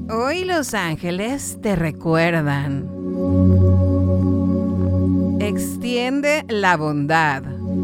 Hoy los ángeles te recuerdan. Extiende la bondad.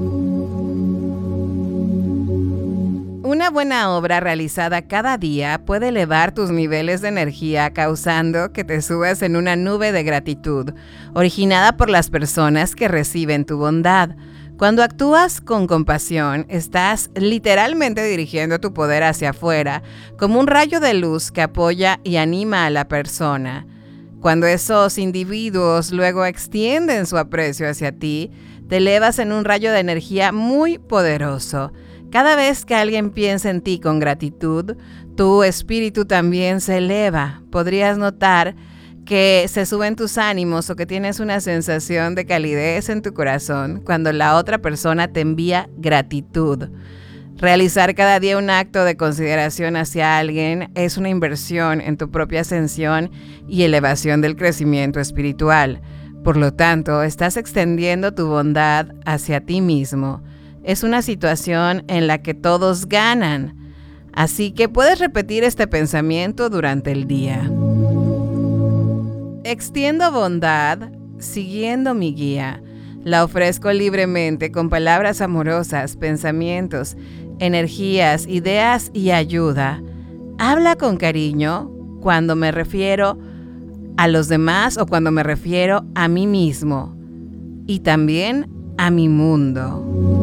Una buena obra realizada cada día puede elevar tus niveles de energía, causando que te subas en una nube de gratitud, originada por las personas que reciben tu bondad. Cuando actúas con compasión, estás literalmente dirigiendo tu poder hacia afuera, como un rayo de luz que apoya y anima a la persona. Cuando esos individuos luego extienden su aprecio hacia ti, te elevas en un rayo de energía muy poderoso. Cada vez que alguien piensa en ti con gratitud, tu espíritu también se eleva. Podrías notar que se suben tus ánimos o que tienes una sensación de calidez en tu corazón cuando la otra persona te envía gratitud. Realizar cada día un acto de consideración hacia alguien es una inversión en tu propia ascensión y elevación del crecimiento espiritual. Por lo tanto, estás extendiendo tu bondad hacia ti mismo. Es una situación en la que todos ganan. Así que puedes repetir este pensamiento durante el día. Extiendo bondad siguiendo mi guía. La ofrezco libremente con palabras amorosas, pensamientos, energías, ideas y ayuda. Habla con cariño cuando me refiero a los demás o cuando me refiero a mí mismo y también a mi mundo.